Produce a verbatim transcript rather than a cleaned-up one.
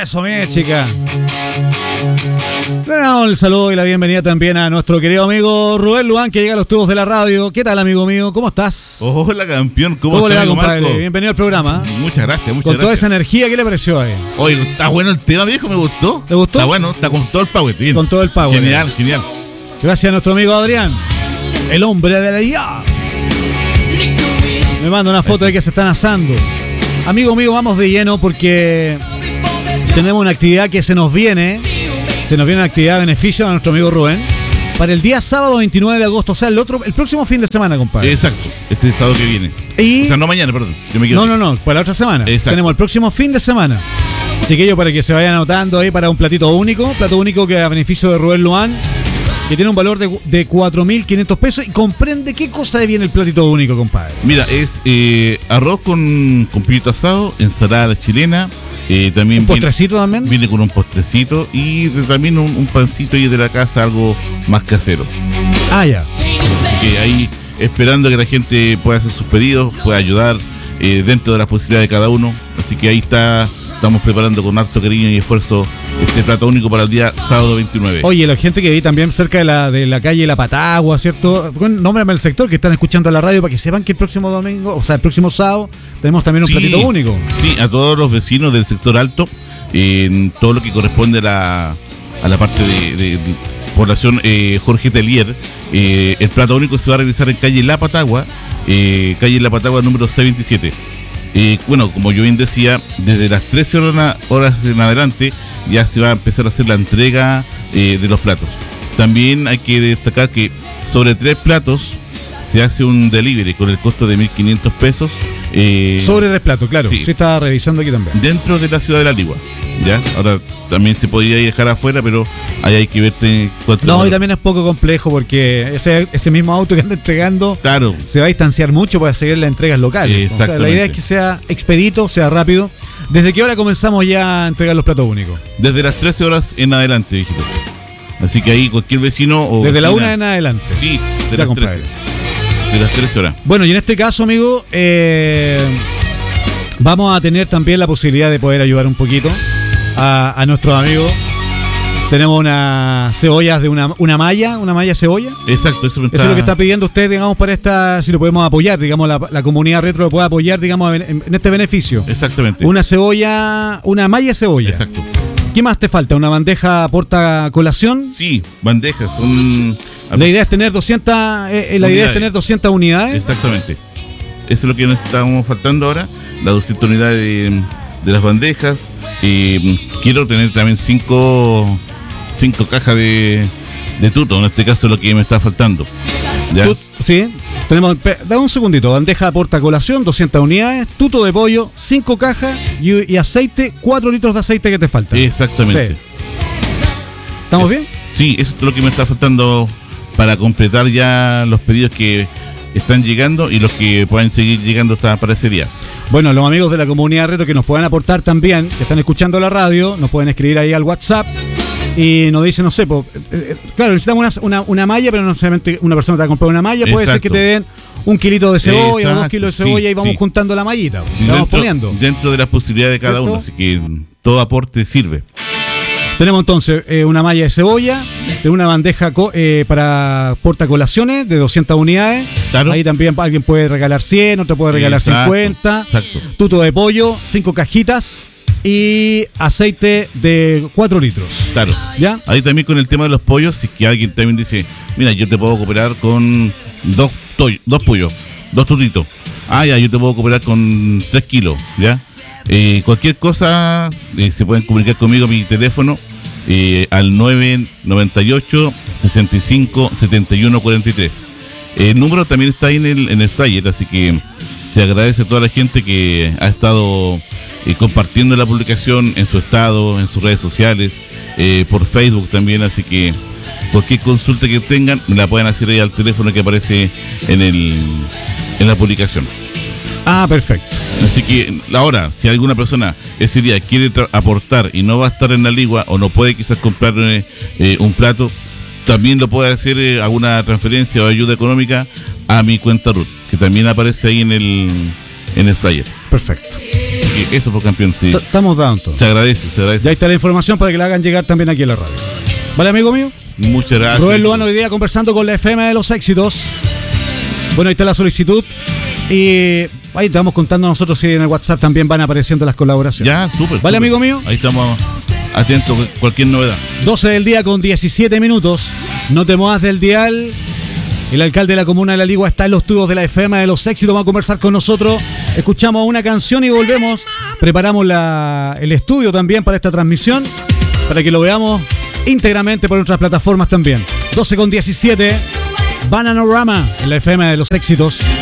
Eso, mi chica. Le damos el saludo y la bienvenida también a nuestro querido amigo Rubén Luán, que llega a los tubos de la radio. ¿Qué tal, amigo mío? ¿Cómo estás? Hola, campeón. ¿Cómo, ¿Cómo está, le va, amigo compadre? Marco? Bienvenido al programa. Muchas gracias, muchas Con gracias. toda esa energía, ¿qué le pareció ahí? Oye, está bueno el tema, viejo, me gustó. ¿Te gustó? Está bueno, está con todo el power. Bien. Con todo el power. Genial, genial. Gracias a nuestro amigo Adrián, el hombre de la I A. Me manda una foto de que se están asando. Amigo mío, vamos de lleno porque tenemos una actividad que se nos viene. Se nos viene una actividad de beneficio a nuestro amigo Rubén para el día sábado veintinueve de agosto, o sea, el otro, el próximo fin de semana, compadre. Exacto, este sábado que viene. Y... O sea, no mañana, perdón. Yo me No, no, no, para la otra semana. Exacto. Tenemos el próximo fin de semana. Chiquillos, para que se vayan anotando ahí para un platito único, plato único que a beneficio de Rubén Luán, que tiene un valor de, de cuatro mil quinientos pesos y comprende qué cosa viene el platito único, compadre. Mira, es eh, arroz con, con pollito asado, ensalada chilena. Eh, también ¿Un postrecito viene, también? Viene con un postrecito y de, también un, un pancito ahí de la casa, algo más casero. Ah, ya. Que ahí esperando que la gente pueda hacer sus pedidos, pueda ayudar eh, dentro de las posibilidades de cada uno. Así que ahí está, estamos preparando con harto cariño y esfuerzo este plato único para el día sábado veintinueve. Oye, la gente que vi también cerca de la, de la calle La Patagua, ¿cierto? Bueno, nómbrame el sector que están escuchando la radio para que sepan que el próximo domingo, o sea, el próximo sábado, tenemos también un Sí, platito único. Sí, a todos los vecinos del sector alto, en todo lo que corresponde a la, a la parte de, de, de población eh, Jorge Telier, eh, el plato único se va a realizar en calle La Patagua, eh, calle La Patagua número seiscientos veintisiete. Eh, bueno, como yo bien decía, desde las trece horas en adelante ya se va a empezar a hacer la entrega eh, de los platos. También hay que destacar que sobre tres platos se hace un delivery con el costo de mil quinientos pesos. Eh, Sobre el plato, claro. Sí. sí. Estaba revisando aquí también. Dentro de la ciudad de La Ligua, ¿ya? Ahora también se podría dejar afuera, pero ahí hay que verte cuánto. No, y también es poco complejo porque ese, ese mismo auto que anda entregando Claro. se va a distanciar mucho para seguir las entregas locales. O sea, la idea es que sea expedito, sea rápido. ¿Desde qué hora comenzamos ya a entregar los platos únicos? Desde las trece horas en adelante, hijito. Así que ahí cualquier vecino o Desde vecina, la una en adelante. Sí, de Ya, las trece. compadre. De las trece horas. Bueno, y en este caso, amigo, eh, vamos a tener también la posibilidad de poder ayudar un poquito a, a nuestros amigos. Tenemos unas cebollas de una, una malla, una malla cebolla. Exacto, eso, me Eso está... es lo que está pidiendo usted, digamos, para esta, si lo podemos apoyar, digamos, la, la comunidad retro lo puede apoyar, digamos, en, en este beneficio. Exactamente. Una cebolla, una malla cebolla. Exacto. ¿Qué más te falta? ¿Una bandeja porta colación? Sí, bandejas. Son... La idea es tener doscientas, eh, la idea es tener doscientas unidades. Exactamente. Eso es lo que nos estamos faltando ahora, las doscientas unidades de, de las bandejas. Eh, quiero tener también cinco, cinco cajas de, de tuto, en este caso es lo que me está faltando. ¿Ya? Tut, sí, tenemos, dame un segundito, bandeja porta colación, doscientas unidades, tuto de pollo, cinco cajas y, y aceite, cuatro litros de aceite que te faltan. Exactamente. Sí. ¿Estamos es, bien? Sí, eso es lo que me está faltando para completar ya los pedidos que están llegando y los que pueden seguir llegando hasta para ese día. Bueno, los amigos de la comunidad reto que nos puedan aportar también, que están escuchando la radio, nos pueden escribir ahí al WhatsApp y nos dicen, no sé, po, eh, claro, necesitamos una, una, una malla, pero no necesariamente una persona te va a comprar una malla, puede Exacto. ser que te den un kilito de cebolla Exacto, o dos kilos de cebolla sí, y vamos sí. juntando la mallita, Sí, la vamos dentro, poniendo. dentro de las posibilidades de cada ¿Cierto? uno, así que todo aporte sirve. Tenemos entonces eh, una malla de cebolla, de una bandeja co- eh, para portacolaciones de doscientas unidades. Claro. Ahí también alguien puede regalar cien, otro puede regalar Exacto, cincuenta. exacto. Tuto de pollo, cinco cajitas y aceite de cuatro litros. Claro. ¿Ya? Ahí también con el tema de los pollos, si es que alguien también dice, mira, yo te puedo cooperar con dos, toy, dos pollos, dos tutitos. Ah, ya, yo te puedo cooperar con tres kilos, ¿ya? Eh, cualquier cosa, eh, se pueden comunicar conmigo a mi teléfono eh, al nueve nueve ocho, sesenta y cinco, setenta y uno cuarenta y tres. El número también está ahí en el, en el flyer, así que se agradece a toda la gente que ha estado eh, compartiendo la publicación en su estado, en sus redes sociales, eh, por Facebook también, así que cualquier consulta que tengan me la pueden hacer ahí al teléfono que aparece en el en la publicación. Ah, perfecto. Así que ahora, si alguna persona ese día quiere tra- aportar y no va a estar en la ligua o no puede quizás comprar eh, eh, un plato, también lo puede hacer eh, alguna transferencia o ayuda económica a mi cuenta R U T, que también aparece ahí en el en el flyer. Perfecto. Así que eso, pues, campeón, sí. Estamos dados entonces. Se agradece, se agradece. Ya está la información para que la hagan llegar también aquí a la radio. ¿Vale, amigo mío? Muchas gracias. Rubén Luano hoy día conversando con la F M de los éxitos. Bueno, ahí está la solicitud. Y ahí estamos contando nosotros si en el WhatsApp también van apareciendo las colaboraciones. Ya, súper. ¿Vale, súper. amigo mío? Ahí estamos atentos a cualquier novedad. doce del día con diecisiete minutos. No te muevas del dial. El alcalde de la comuna de La Ligua está en los estudios de la F M de los éxitos. Va a conversar con nosotros. Escuchamos una canción y volvemos. Preparamos la, el estudio también para esta transmisión, para que lo veamos íntegramente por nuestras plataformas también. doce con diecisiete. Bananarama en la F M de los éxitos.